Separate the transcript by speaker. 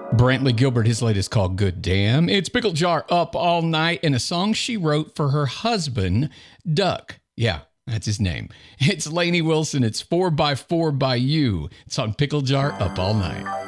Speaker 1: Brantley Gilbert, his latest called Good Damn. It's Pickle Jar Up All Night and a song she wrote for her husband, Duck. Yeah, that's his name. It's Lainey Wilson. It's 4x4 by You. It's on Pickle Jar Up All Night.